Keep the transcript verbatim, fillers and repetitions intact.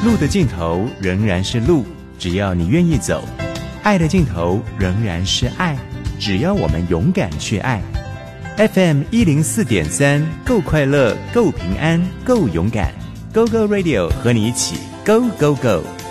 路的尽头仍然是路，只要你愿意走；爱的尽头仍然是爱，只要我们勇敢去爱。F M 一零四点三，够快乐，够平安，够勇敢。Go Go Radio 和你一起 Go Go Go。